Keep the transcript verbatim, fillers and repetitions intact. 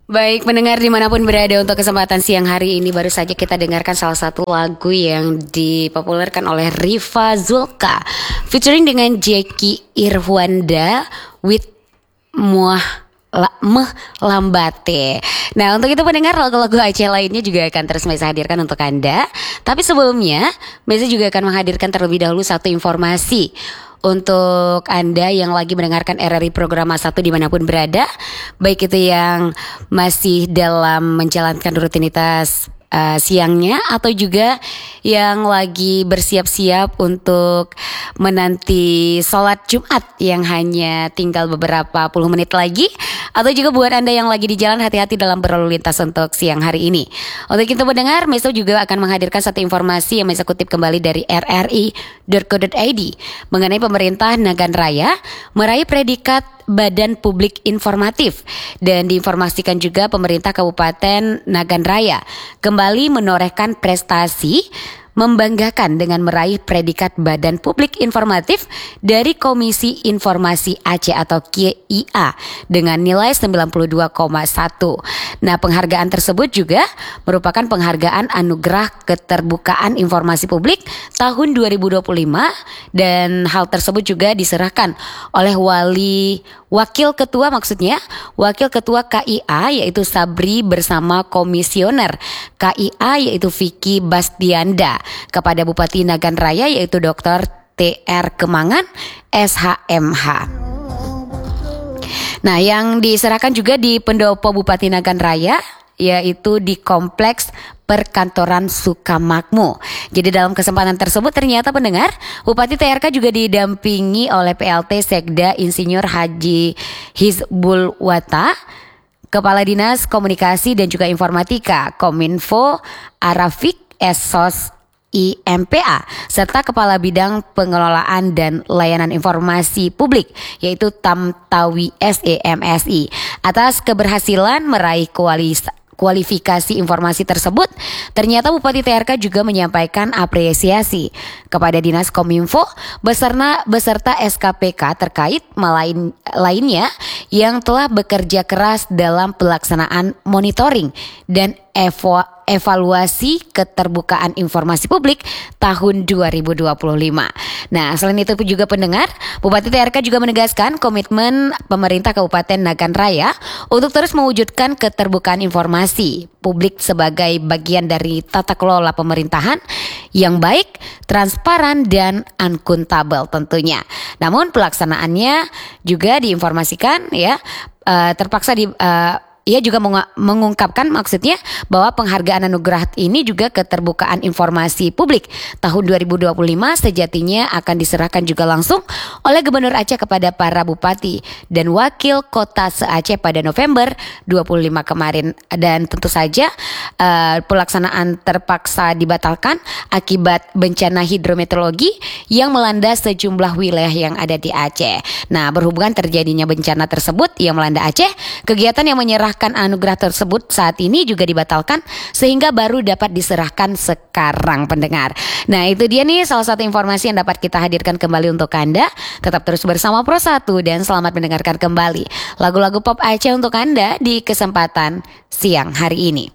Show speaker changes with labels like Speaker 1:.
Speaker 1: Baik, pendengar dimanapun berada, untuk kesempatan siang hari ini baru saja kita dengarkan salah satu lagu yang dipopulerkan oleh Rifa Zulka featuring dengan Jackie Irwanda with Muah La, Meh Lambate. Nah, untuk itu pendengar, lagu-lagu Aceh lainnya juga akan terus Mesa hadirkan untuk Anda. Tapi sebelumnya, Mesa juga akan menghadirkan terlebih dahulu satu informasi untuk Anda yang lagi mendengarkan R R I Programa satu dimanapun berada, baik itu yang masih dalam menjalankan rutinitas uh, siangnya, atau juga yang lagi bersiap-siap untuk menanti sholat Jumat yang hanya tinggal beberapa puluh menit lagi, atau juga buat Anda yang lagi di jalan, hati-hati dalam berlalu lintas untuk siang hari ini. Untuk itu mendengar, Meso juga akan menghadirkan satu informasi yang Meso kutip kembali dari r r i dot co dot i d mengenai pemerintah Nagan Raya meraih predikat Badan Publik Informatif, dan diinformasikan juga pemerintah Kabupaten Nagan Raya kembali menorehkan prestasi membanggakan dengan meraih predikat Badan Publik Informatif dari Komisi Informasi Aceh atau K I A dengan nilai sembilan puluh dua koma satu. Nah, penghargaan tersebut juga merupakan penghargaan Anugerah Keterbukaan Informasi Publik tahun dua ribu dua puluh lima, dan hal tersebut juga diserahkan oleh wali Wakil Ketua maksudnya Wakil Ketua K I A yaitu Sabri bersama Komisioner K I A yaitu Vicky Bastianda kepada Bupati Nagan Raya yaitu doktor T R Kemangan S H M H. Nah, yang diserahkan juga di Pendopo Bupati Nagan Raya yaitu di Kompleks Perkantoran Sukamakmur. Jadi dalam kesempatan tersebut ternyata pendengar, Bupati T R K juga didampingi oleh P L T Sekda Insinyur Haji Hizbul Wata, Kepala Dinas Komunikasi dan juga Informatika Kominfo Arafik Esos I M P A, serta Kepala Bidang Pengelolaan dan Layanan Informasi Publik yaitu Tamtawi S E M S I atas keberhasilan meraih kualitas kualifikasi informasi tersebut. Ternyata Bupati T R K juga menyampaikan apresiasi kepada Dinas Kominfo beserta, beserta S K P K terkait malain, lainnya yang telah bekerja keras dalam pelaksanaan monitoring dan evo, evaluasi keterbukaan informasi publik tahun dua ribu dua puluh lima. Nah, selain itu juga pendengar, Bupati T R K juga menegaskan komitmen pemerintah Kabupaten Nagan Raya untuk terus mewujudkan keterbukaan informasi publik sebagai bagian dari tata kelola pemerintahan yang baik, transparan, dan akuntabel tentunya. Namun pelaksanaannya juga diinformasikan ya uh, terpaksa di uh, ia juga mengungkapkan maksudnya bahwa penghargaan anugerah ini juga keterbukaan informasi publik tahun dua ribu dua puluh lima sejatinya akan diserahkan juga langsung oleh Gubernur Aceh kepada para bupati dan wakil kota se-Aceh pada November dua puluh lima kemarin, dan tentu saja uh, pelaksanaan terpaksa dibatalkan akibat bencana hidrometeorologi yang melanda sejumlah wilayah yang ada di Aceh. Nah, berhubungan terjadinya bencana tersebut yang melanda Aceh, kegiatan yang menyerah anugerah tersebut saat ini juga dibatalkan sehingga baru dapat diserahkan sekarang pendengar. Nah, itu dia nih salah satu informasi yang dapat kita hadirkan kembali untuk Anda. Tetap terus bersama Pro satu dan selamat mendengarkan kembali lagu-lagu pop Aceh untuk Anda di kesempatan siang hari ini.